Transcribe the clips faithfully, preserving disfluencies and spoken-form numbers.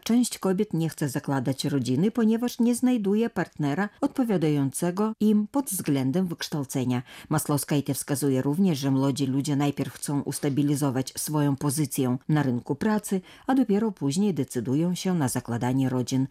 część kobiet nie chce zakładać rodziny, ponieważ nie znajduje partnera odpowiadającego im pod względem wykształcenia. Maslowskaite wskazuje również, że młodzi ludzie najpierw chcą ustabilizować swoją pozycję na rynku pracy, a dopiero później decydują się na zakładanie rodzin.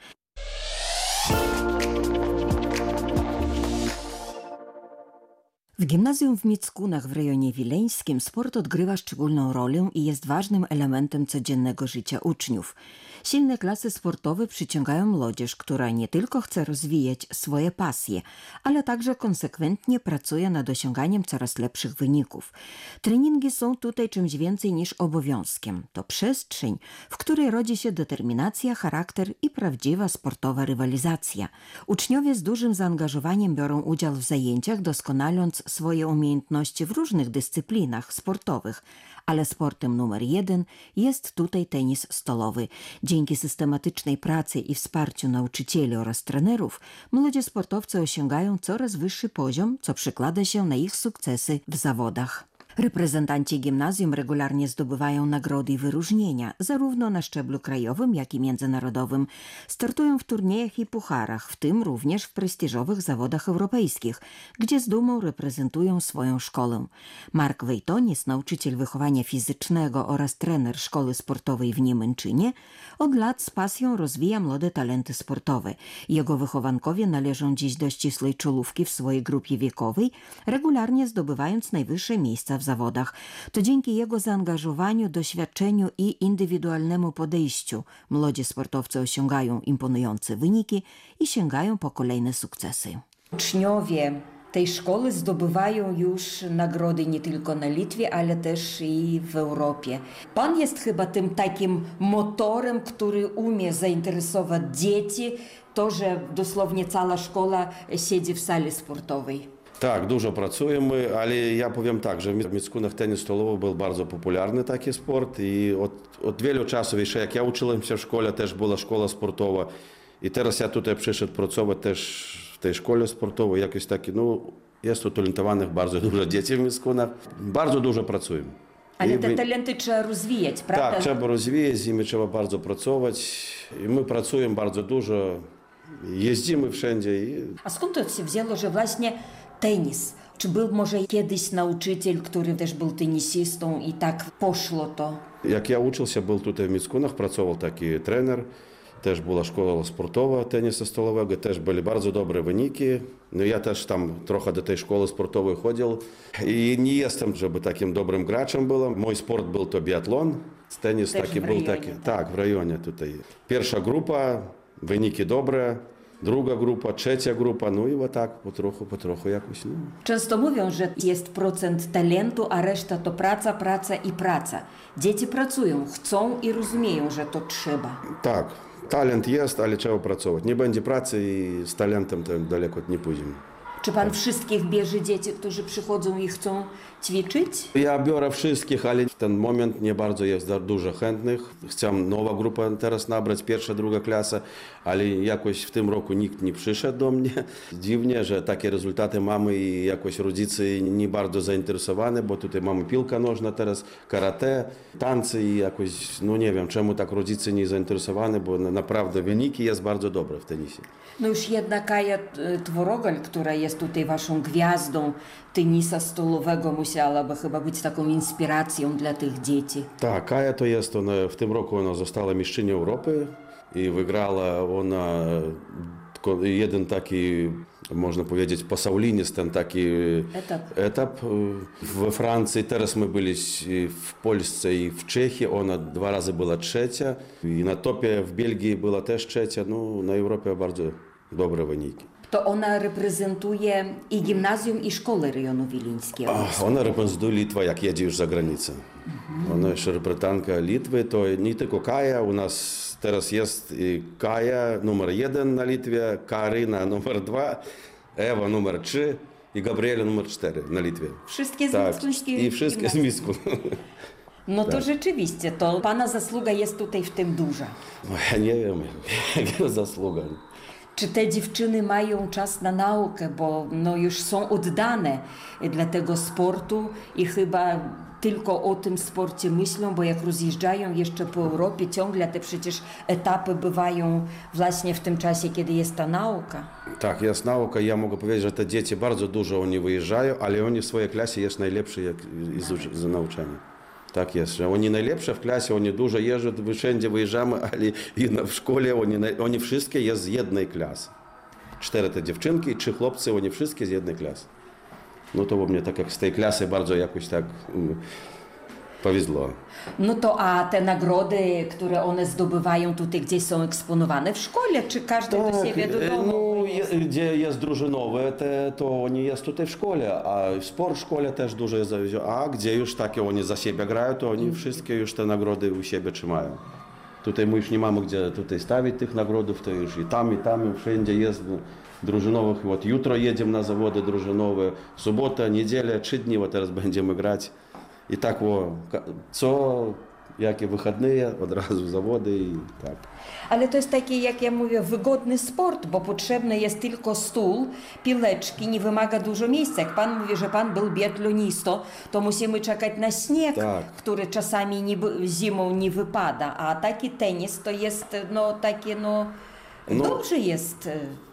W gimnazjum w Mickunach w rejonie wileńskim sport odgrywa szczególną rolę i jest ważnym elementem codziennego życia uczniów. Silne klasy sportowe przyciągają młodzież, która nie tylko chce rozwijać swoje pasje, ale także konsekwentnie pracuje nad osiąganiem coraz lepszych wyników. Treningi są tutaj czymś więcej niż obowiązkiem. To przestrzeń, w której rodzi się determinacja, charakter i prawdziwa sportowa rywalizacja. Uczniowie z dużym zaangażowaniem biorą udział w zajęciach, doskonaląc swoje umiejętności w różnych dyscyplinach sportowych, ale sportem numer jeden jest tutaj tenis stołowy. Dzięki systematycznej pracy i wsparciu nauczycieli oraz trenerów, młodzi sportowcy osiągają coraz wyższy poziom, co przekłada się na ich sukcesy w zawodach. Reprezentanci gimnazjum regularnie zdobywają nagrody i wyróżnienia, zarówno na szczeblu krajowym, jak i międzynarodowym. Startują w turniejach i pucharach, w tym również w prestiżowych zawodach europejskich, gdzie z dumą reprezentują swoją szkołę. Mark Wejtonis, nauczyciel wychowania fizycznego oraz trener szkoły sportowej w Niemęczynie, od lat z pasją rozwija młode talenty sportowe. Jego wychowankowie należą dziś do ścisłej czołówki w swojej grupie wiekowej, regularnie zdobywając najwyższe miejsca w zawodach. To dzięki jego zaangażowaniu, doświadczeniu i indywidualnemu podejściu młodzi sportowcy osiągają imponujące wyniki i sięgają po kolejne sukcesy. Uczniowie tej szkoły zdobywają już nagrody nie tylko na Litwie, ale też i w Europie. Pan jest chyba tym takim motorem, który umie zainteresować dzieci, to, że dosłownie cała szkoła siedzi w sali sportowej. Tak, dużo pracujemy, ale ja powiem tak, że w Mickunach tenis stołowy był bardzo popularny taki sport i od, od wielu czasów, jeszcze jak ja uczyłem się w szkole, też była szkoła sportowa i teraz ja tutaj przyszedł pracować też w tej szkole sportowej, jakoś taki, no jest tu talentowanych bardzo dużo dzieci w Mickunach, bardzo dużo pracujemy. Ale I te my... talenty trzeba rozwijać, prawda? Tak, trzeba rozwijać, z nimi trzeba bardzo pracować i my pracujemy bardzo dużo, jeździmy wszędzie. I... A skąd to się wzięło, że właśnie tenis? Czy był może kiedyś nauczyciel, który też był tenisistą i tak poszło to? Jak ja uczył się, był tutaj w Mickunach, pracował taki trener, też była szkoła sportowa tenisa stołowego, też były bardzo dobre wyniki. No ja też tam trochę do tej szkoły sportowej chodził i nie jestem, żeby takim dobrym graczem byłem. Mój sport był to biatlon, tenis też taki w był rejonie, taki, tak. tak, w rejonie tutaj. Pierwsza grupa, wyniki dobre. Druga grupa, trzecia grupa, no i tak po trochu, po trochu jakoś. No. Często mówią, że jest procent talentu, a reszta to praca, praca i praca. Dzieci pracują, chcą i rozumieją, że to trzeba. Tak, talent jest, ale trzeba pracować. Nie będzie pracy i z talentem to daleko nie pójdziemy. Czy pan wszystkich bierze dzieci, którzy przychodzą i chcą ćwiczyć? Ja biorę wszystkich, ale w ten moment nie bardzo jest dużo chętnych. Chciałem nowa grupa teraz nabrać, pierwsza, druga klasa, ale jakoś w tym roku nikt nie przyszedł do mnie. Dziwnie, że takie rezultaty mamy i jakoś rodzice nie bardzo zainteresowani, bo tutaj mamy piłka nożna teraz, karate, tańce i jakoś, no nie wiem, czemu tak rodzice nie zainteresowani, bo naprawdę wyniki jest bardzo dobre w tenisie. No już jedna Kaja Tworogal, która jest tutaj waszą gwiazdą tenisa stołowego, musiałaby chyba być taką inspiracją dla tych dzieci. Tak, Kaja to jest, ona, w tym roku ona została mistrzynią Europy i wygrała ona jeden taki, można powiedzieć, pasaulinis, ten taki etap. etap we Francji. Teraz my byli w Polsce i w Czechii, ona dwa razy była trzecia i na topie w Belgii była też trzecia, no na Europie bardzo dobre wyniki. To ona reprezentuje i gimnazjum, i szkołę rejonu wileńskiego. Ach, ona reprezentuje Litwę, jak jedzie już za granicę. Mhm. Ona jest reprezentantka Litwy, to nie tylko Kaja, u nas teraz jest Kaja numer jeden na Litwie, Karyna numer dwa, Ewa numer trzy i Gabriela numer cztery na Litwie. Wszystkie z tak. Mickuńskiej I wszystkie z Mickun. No to tak. Rzeczywiście, to pana zasługa jest tutaj w tym duża. No, ja nie wiem, jaka zasługa. Czy te dziewczyny mają czas na naukę, bo no już są oddane dla tego sportu i chyba tylko o tym sporcie myślą, bo jak rozjeżdżają jeszcze po Europie, ciągle te przecież etapy bywają właśnie w tym czasie, kiedy jest ta nauka. Tak, jest nauka. Ja mogę powiedzieć, że te dzieci bardzo dużo oni wyjeżdżają, ale oni w swojej klasie jest najlepsze jak z, z nauczania. Tak jest, że oni najlepsze w klasie, oni dużo jeżdżą, wszędzie wyjeżdżamy, ale i w szkole oni, oni wszystkie jest z jednej klasy. Cztery te dziewczynki i trzy chłopcy, oni wszystkie z jednej klasy. No to u mnie tak jak z tej klasy bardzo jakoś tak um, powезло. No to a te nagrody, które one zdobywają tutaj, gdzieś są eksponowane w szkole, czy każdy do siebie do domu? No, je, gdzie jest drużynowe, te, to oni jest tutaj w szkole, a w sport w szkole też dużo jest, a gdzie już takie oni za siebie grają, to oni wszystkie już te nagrody u siebie trzymają. Tutaj my już nie mamy gdzie tutaj stawić tych nagrodów, to już i tam, i tam, i wszędzie jest drużynowych. Вот jutro jedziemy na zawody drużynowe, sobota, niedziela, trzy dni, вот teraz będziemy grać. I tak o, co, jakie wychodnie, od razu zawody i tak. Ale to jest taki, jak ja mówię, wygodny sport, bo potrzebny jest tylko stół, piłeczki, nie wymaga dużo miejsca. Jak pan mówi, że pan był biatlonistą, to musimy czekać na śnieg, tak. który czasami nie, zimą nie wypada, a taki tenis to jest no takie, no, no dobrze jest.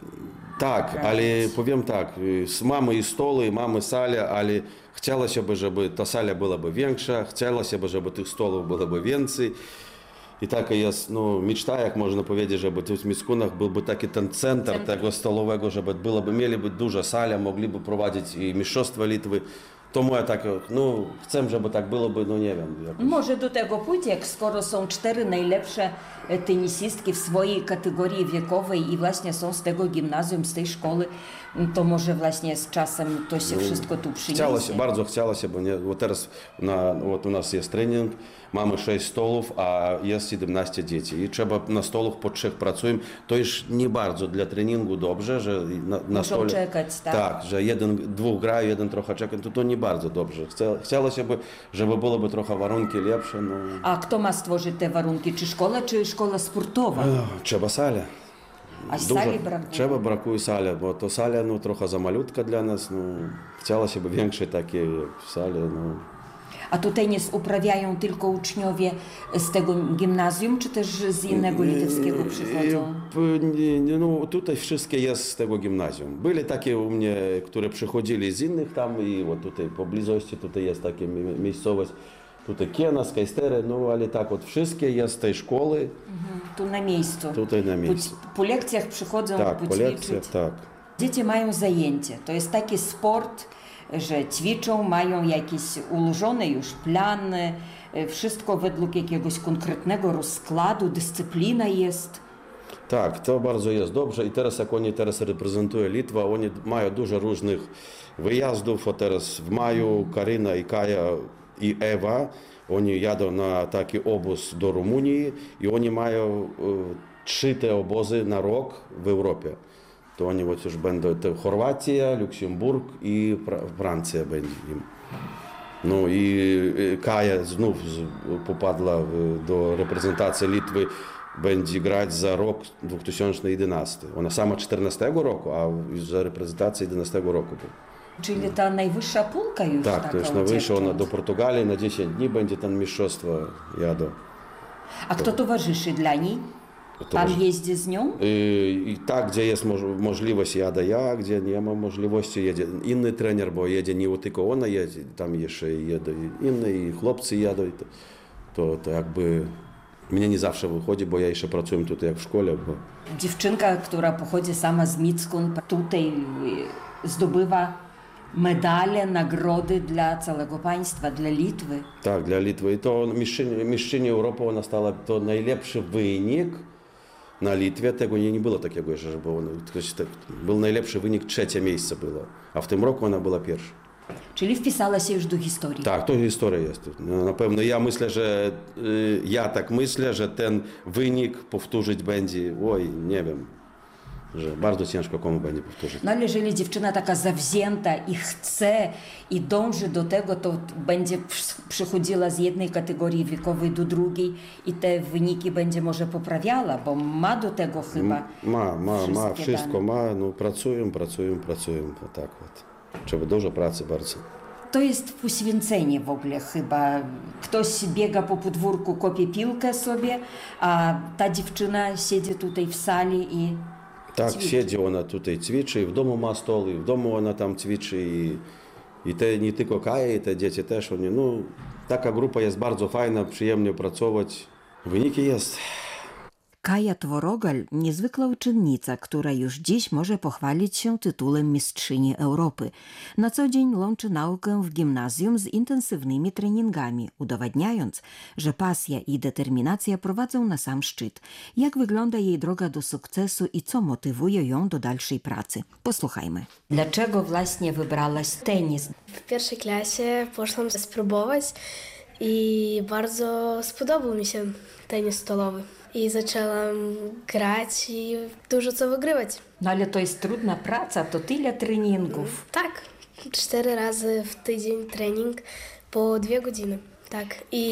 Tak, ale powiem tak, mamy i stoły, i mamy salę, ale chciałoby by, żeby ta sala była by większa, chciałoby by, żeby tych stołów było by więcej. I taka jest no, mieczta, jak można powiedzieć, żeby w Mickунach byłby taki ten centr tego stolowego, żeby byłoby, mieliby duża sala, mogliby prowadzić i mistrzostwa Litwy. Тому ja tak, no chcę, żeby tak było, by, no nie wiem. Jakoś. Może do tego pójdzie, jak skoro są cztery najlepsze tenisistki w swojej kategorii wiekowej i właśnie są z tego gimnazjum, z tej szkoły, to może właśnie z czasem to się wszystko tu przyniesie. Chciało się, bardzo chciało się, bo nie, bo teraz na, вот u nas jest trening, mamy sześć stolów, a jest siedemnaście dzieci i trzeba na stolach po trzech pracujemy. To już nie bardzo dla treningu dobrze, że na, na Muszą stole... czekać, tak? Tak, że jeden, dwóch gra, jeden trochę czeka, to to nie bardzo dobrze. Chciało się, by, żeby byłyby trochę warunki lepsze. No. A kto ma stworzyć te warunki? Czy szkoła, czy szkoła sportowa? Trzeba salę. A sali brakuje? Trzeba, brakuje sali, bo to sala no, trochę za malutka dla nas. No, chciało się by większe takie sali. No. A tu tenis uprawiają tylko uczniowie z tego gimnazjum, czy też z innego litewskiego przychodzą? No, tutaj wszystkie jest z tego gimnazjum. Byli takie u mnie, które przychodzili z innych tam i вот tutaj po bliskości tutaj jest taka miejscowość. Tutaj Kienas, Kajstery, no ale tak od wszystkie jest z tej szkoły. Mhm, tu na miejscu. Tutaj na miejscu. Po, po lekcjach przychodzą tak, poćwiczyć. po lekcjach, tak. Dzieci mają zajęcie. To jest taki sport, że ćwiczą, mają jakiś ułożony już plan, wszystko według jakiegoś konkretnego rozkładu, dyscyplina jest. Tak, to bardzo jest dobrze i teraz jak oni teraz reprezentują Litwę, oni mają dużo różnych wyjazdów, a teraz w maju Karyna i Kaja i Ewa, oni jadą na taki obóz do Rumunii i oni mają trzy te obozy na rok w Europie. To oni вот już będą to Chorwacja, Luksemburg i Francja będzie im. No i Kaja znów popadła do reprezentacji Litwy, będzie grać za rok dwa tysiące jedenasty. Ona sama czternastego roku, a za reprezentację jedenastego roku. Czyli ta najwyższa półka już tak, taka to już najwyższa, ona do Portugalii na dziesięć dni będzie ten mistrzostwo jadą. A kto towarzyszy dla niej? Pan jeździ z nią? I, i tak, gdzie jest moż, możliwość jadę ja, gdzie nie ma możliwości jedzie inny trener, bo jedzie nie tylko ona jedzie, tam jeszcze jedą inne i chłopcy jadą. To, to, to jakby mnie nie zawsze wychodzi, bo ja jeszcze pracuję tutaj jak w szkole. Bo... Dziewczynka, która pochodzi sama z Mickun, tutaj zdobywa medale, nagrody dla całego państwa, dla Litwy. Tak, dla Litwy. I to mistrzyni, mistrzyni Europy, ona stała to najlepszy wynik na Litwie. Tego nie, nie było takiego jeszcze, żeby ona, był najlepszy wynik, trzecie miejsce było. A w tym roku ona była pierwsza. Czyli wpisała się już do historii. Tak, to historia jest. Na pewno ja myślę, że ja tak myślę, że ten wynik powtórzyć będzie, oj, nie wiem. że bardzo ciężko komu będzie powtórzyć. No ale jeżeli dziewczyna taka zawzięta i chce i dąży do tego, to będzie przechodziła z jednej kategorii wiekowej do drugiej i te wyniki będzie może poprawiała, bo ma do tego chyba Ma, ma, ma, wszystkie wszystko dane. ma, no pracują, pracują, pracują, o tak вот. Trzeba dużo pracy bardzo. To jest poświęcenie w ogóle chyba. Ktoś biega po podwórku, kopie piłkę sobie, a ta dziewczyna siedzi tutaj w sali i Tak, ćwiczy. siedzi ona tutaj ćwiczy, i w domu ma stol, i w domu ona tam ćwiczy, i, i te nie tylko Kaja, i te dzieci też, oni, no, taka grupa jest bardzo fajna, przyjemnie pracować, wyniki jest. Kaja Tworogal – niezwykła uczennica, która już dziś może pochwalić się tytułem mistrzyni Europy. Na co dzień łączy naukę w gimnazjum z intensywnymi treningami, udowadniając, że pasja i determinacja prowadzą na sam szczyt. Jak wygląda jej droga do sukcesu i co motywuje ją do dalszej pracy? Posłuchajmy. Dlaczego właśnie wybrałaś tenis? W pierwszej klasie poszłam spróbować i bardzo spodobał mi się tenis stolowy. I zaczęłam grać i dużo co wygrywać. No ale to jest trudna praca, to tyle treningów. Tak, cztery razy w tydzień trening po dwie godziny. Tak,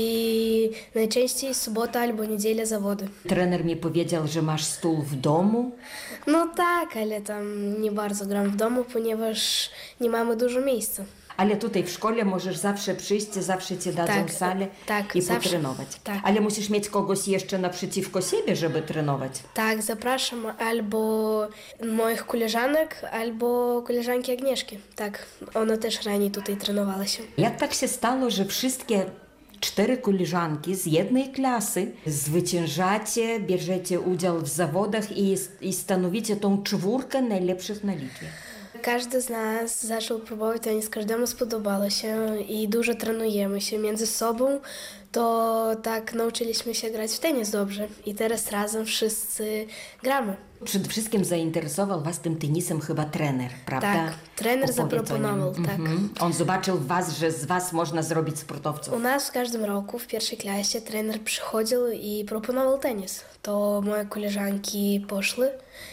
i najczęściej sobota albo niedziela zawody. Trener mi powiedział, że masz stół w domu. No tak, ale tam nie bardzo gram w domu, ponieważ nie mamy dużo miejsca. Ale tutaj w szkole możesz zawsze przyjść, zawsze ci dadzą Tak, salę tak, i zawsze. potrenować. Tak. Ale musisz mieć kogoś jeszcze naprzeciwko siebie, żeby trenować. Tak, zapraszam albo moich koleżanek, albo koleżanki Agnieszki. Tak, ona też raniej tutaj trenowała się. Jak tak się stało, że wszystkie cztery koleżanki z jednej klasy zwyciężacie, bierzecie udział w zawodach i, i stanowicie tą czwórkę najlepszych na Litwie? Każdy z nas zaczął próbować tenis, każdemu spodobało się i dużo trenujemy się między sobą, to tak nauczyliśmy się grać w tenis dobrze i teraz razem wszyscy gramy. Przede wszystkim zainteresował was tym tenisem chyba trener, prawda? Tak, trener Opowiedz o nim. zaproponował, tak. Mhm. On zobaczył w was, że z was można zrobić sportowców. U nas w każdym roku w pierwszej klasie trener przychodził i proponował tenis. To moje koleżanki poszły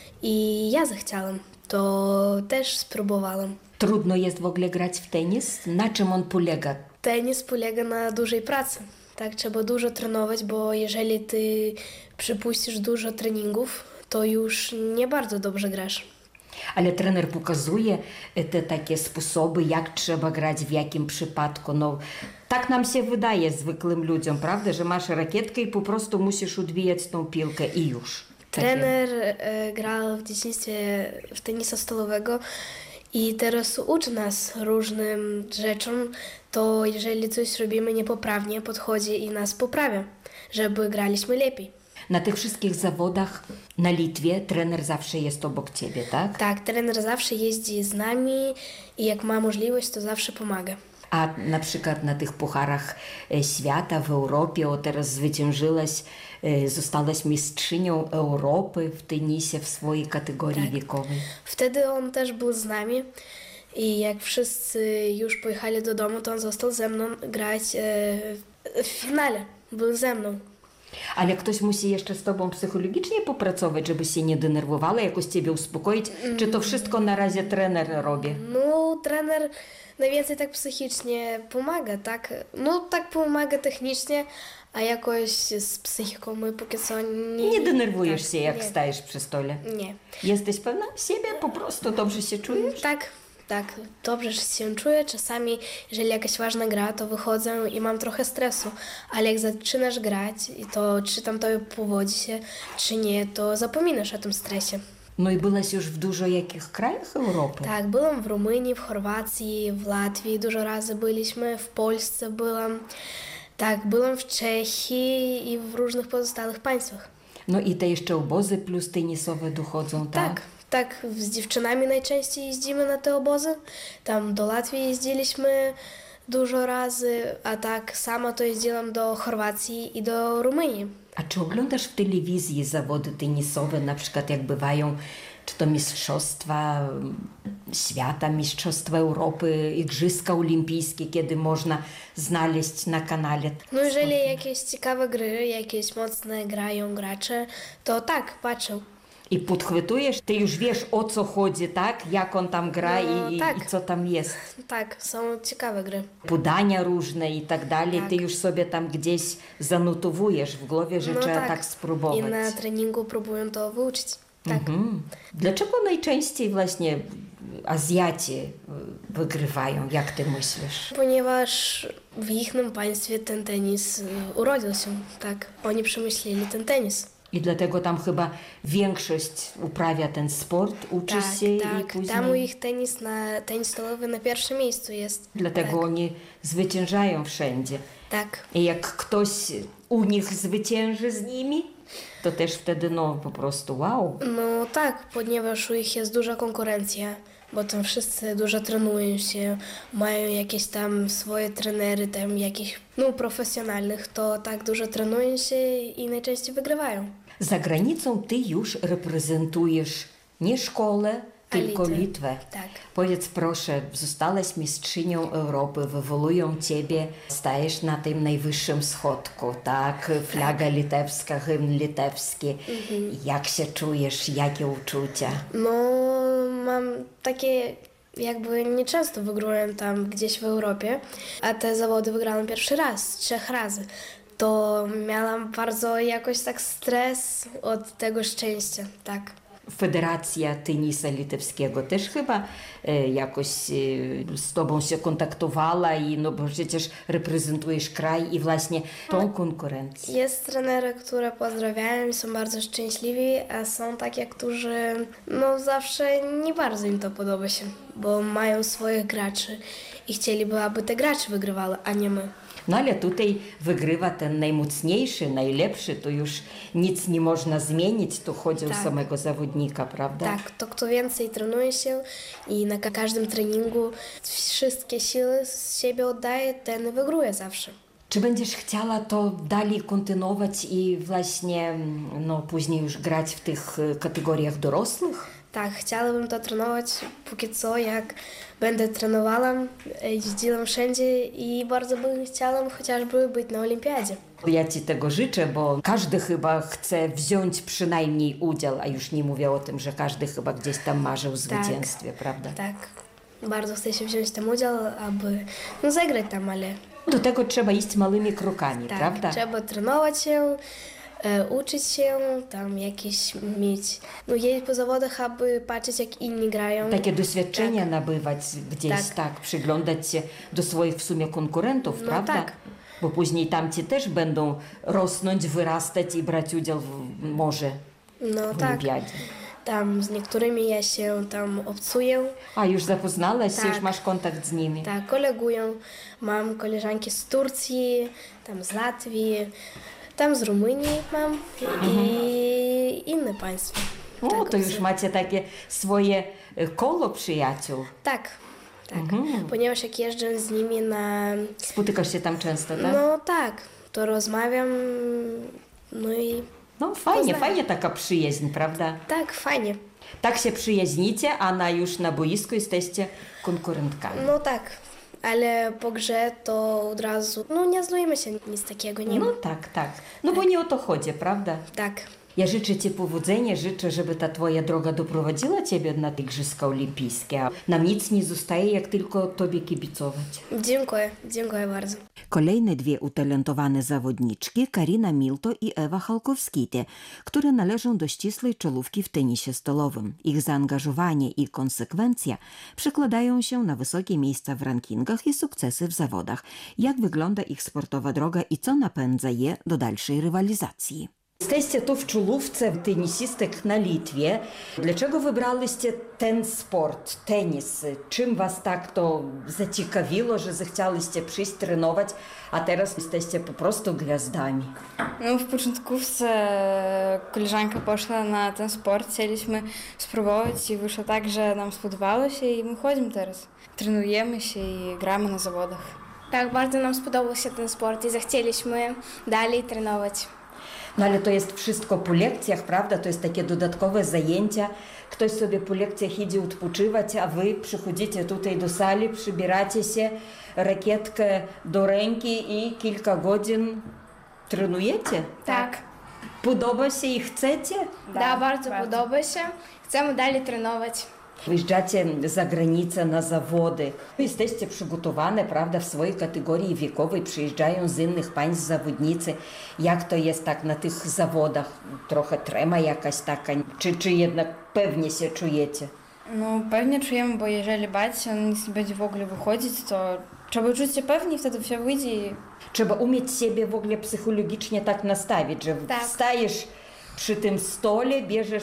i ja zachciałam. To też spróbowałam. Trudno jest w ogóle grać w tenis? Na czym on polega? Tenis polega na dużej pracy. Tak, trzeba dużo trenować, bo jeżeli ty przypuścisz dużo treningów, to już nie bardzo dobrze grasz. Ale trener pokazuje te takie sposoby, jak trzeba grać, w jakim przypadku. No, tak nam się wydaje zwykłym ludziom, prawda, że masz rakietkę i po prostu musisz odbijać tą piłkę i już. Trener e, grał w dzieciństwie w tenisa stolowego i teraz uczy nas różnym rzeczom, to jeżeli coś robimy niepoprawnie, podchodzi i nas poprawia, żeby graliśmy lepiej. Na tych wszystkich zawodach na Litwie trener zawsze jest obok ciebie, tak? Tak, trener zawsze jeździ z nami i jak ma możliwość, to zawsze pomaga. A na przykład na tych pucharach e, świata w Europie, o teraz zwyciężyłaś, e, zostałaś mistrzynią Europy w tenisie w swojej kategorii Tak. wiekowej. Wtedy on też był z nami i jak wszyscy już pojechali do domu, to on został ze mną grać e, w finale. Był ze mną. Ale ktoś musi jeszcze z tobą psychologicznie popracować, żeby się nie denerwowała, jakoś ciebie uspokoić? Czy to wszystko na razie trener robi? No, trener najwięcej tak psychicznie pomaga, tak? No, tak pomaga technicznie, a jakoś z psychiką my póki co nie... Nie denerwujesz tak, się, jak nie, stajesz przy stole? Nie. Jesteś pewna siebie? Po prostu dobrze się czujesz? Tak, tak, dobrze się czuję. Czasami, jeżeli jakaś ważna gra, to wychodzę i mam trochę stresu, ale jak zaczynasz grać, to czy tam tobie powodzi się, czy nie, to zapominasz o tym stresie. No i byłaś już w dużo jakich krajach Europy? Tak, byłam w Rumunii, w Chorwacji, w Latvii dużo razy byliśmy, w Polsce byłam. Tak, byłam w Czechii i w różnych pozostałych państwach. No i te jeszcze obozy plus tenisowe dochodzą, tak? Tak, tak, z dziewczynami najczęściej jeździmy na te obozy. Tam do Latvii jeździliśmy dużo razy, a tak sama to jeździłam do Chorwacji i do Rumunii. A czy oglądasz w telewizji zawody tenisowe, na przykład jak bywają, czy to Mistrzostwa Świata, Mistrzostwa Europy, Igrzyska Olimpijskie, kiedy można znaleźć na kanale? No jeżeli jakieś ciekawe gry, jakieś mocne grają gracze, to tak, patrzę. I podchwytujesz, ty już wiesz, o co chodzi, tak? Jak on tam gra No, i, tak. i co tam jest. Tak, są ciekawe gry. Podania różne i tak dalej. Tak. Ty już sobie tam gdzieś zanotowujesz w głowie, że No trzeba tak. tak spróbować. I na treningu próbuję to wyuczyć. Tak. Mhm. Dlaczego najczęściej właśnie Azjaci y, wygrywają, jak ty myślisz? Ponieważ w ich państwie ten tenis y, urodził się, tak. Oni przemyśleli ten tenis. I dlatego tam chyba większość uprawia ten sport, uczy Tak, się i tak. później... Tam u ich tenis, na, tenis stołowy na pierwszym miejscu jest. Dlatego tak. oni zwyciężają wszędzie. Tak. I jak ktoś u nich zwycięży z nimi, to też wtedy no po prostu wow. No tak, ponieważ u ich jest duża konkurencja, bo tam wszyscy dużo trenują się, mają jakieś tam swoje trenery, tam jakichś, no profesjonalnych, to tak dużo trenują się i najczęściej wygrywają. Za granicą ty już reprezentujesz nie szkołę, A tylko Litwę. Litwę. Tak. Powiedz proszę, zostałaś mistrzynią Europy, wywołują ciebie, stajesz na tym najwyższym schodku, tak? Flaga litewska, hymn litewski. Mhm. Jak się czujesz, jakie uczucia? No mam takie, jakby nieczęsto wygrałem tam gdzieś w Europie, a te zawody wygrałam pierwszy raz, trzech razy. To miałam bardzo jakoś tak stres od tego szczęścia, tak. Federacja tenisa litewskiego też chyba e, jakoś e, z tobą się kontaktowała i no bo przecież reprezentujesz kraj i właśnie tą konkurencję. Jest trenery, które pozdrawiają i są bardzo szczęśliwi, a są takie, którzy no zawsze nie bardzo im to podoba się, bo mają swoich graczy i chcieliby, aby te gracze wygrywały, a nie my. No ale tutaj wygrywa ten najmocniejszy, najlepszy, to już nic nie można zmienić, to chodzi Tak. o samego zawodnika, prawda? Tak, to kto więcej trenuje się i na ka- każdym treningu wszystkie siły z siebie oddaje, ten wygruje zawsze. Czy będziesz chciała to dalej kontynuować i właśnie no, później już grać w tych e, kategoriach dorosłych? Tak, chciałabym to trenować póki co, jak będę trenowała, jeździłam wszędzie i bardzo bym chciała chociażby być na olimpiadzie. Ja ci tego życzę, bo każdy chyba chce wziąć przynajmniej udział, a już nie mówię o tym, że każdy chyba gdzieś tam marzy o zwycięstwie, prawda? Tak, bardzo chcę się wziąć tam udział, aby no, zagrać tam, ale Do tego trzeba iść małymi krokami, tak, prawda? trzeba trenować się, e, uczyć się, tam jakieś mieć, no jeździć po zawodach, aby patrzeć jak inni grają. Takie doświadczenia Tak. nabywać gdzieś, tak. Tak. przyglądać się do swoich w sumie konkurentów, No prawda? tak. Bo później tamci też będą rosnąć, wyrastać i brać udział w, może No w tak, olimpiadzie. tam z niektórymi ja się tam obcuję, A już zapoznałaś się, Tak. już masz kontakt z nimi. tak, koleguję, mam koleżanki z Turcji, tam z Latvii, tam z Rumunii mam i inne państwa. O, Tak, to już obcuję. macie takie swoje e, koło przyjaciół. Tak, tak, Mhm. ponieważ jak jeżdżę z nimi na... Spotykasz się tam często, tak? No tak, to rozmawiam, no i No fajnie, Poznaję. fajnie taka przyjaźń, prawda? tak, fajnie. Tak się przyjaźnicie, a na już na boisku jesteście konkurentkami. No tak, ale po grze to od razu, no nie zlujemy się, nic takiego nie ma. No tak, tak. No bo nie o to chodzi, prawda? Tak, Ja życzę ci powodzenia, życzę, żeby ta twoja droga doprowadziła ciebie na te Igrzyska Olimpijskie. A nam nic nie zostaje, jak tylko tobie kibicować. dziękuję, dziękuję bardzo. Kolejne dwie utalentowane zawodniczki, Karina Milto i Ewa Halkowskite, które należą do ścisłej czołówki w tenisie stołowym. Ich zaangażowanie i konsekwencja przekładają się na wysokie miejsca w rankingach i sukcesy w zawodach. Jak wygląda ich sportowa droga i co napędza je do dalszej rywalizacji? Jesteście tu w czołówce tenisistek na Litwie. Dlaczego wybraliście ten sport, tenis? Czym was tak to zaciekawiło, że zechcieliście przyjść trenować, a teraz jesteście po prostu gwiazdami? No, w początkówce koleżanka poszła na ten sport, chcieliśmy spróbować i wyszło tak, że nam spodobało się i my chodzimy teraz. Trenujemy się i gramy na zawodach. Tak, bardzo nam spodobał się ten sport i zechcieliśmy dalej trenować. No ale to jest wszystko po lekcjach, prawda? To jest takie dodatkowe zajęcia. Ktoś sobie po lekcjach idzie odpoczywać, a wy przychodzicie tutaj do sali, przybieracie się, rakietkę do ręki i kilka godzin trenujecie? Tak. Podoba się i chcecie? Да, bardzo podoba się. Chcemy dalej trenować. Wyjeżdżacie za granicę na zawody. Jesteście przygotowane, prawda, w swojej kategorii wiekowej. Przyjeżdżają z innych państw zawodnicy. Jak to jest tak na tych zawodach? Trochę trema jakaś taka? Czy, czy jednak pewnie się czujecie? No pewnie czujemy, bo jeżeli bać, on nie będzie w ogóle wychodzić, to trzeba czuć się pewnie, wtedy все wyjdzie. i- Trzeba umieć siebie w ogóle psychologicznie tak nastawić, że Tak. wstajesz przy tym stole, bierzesz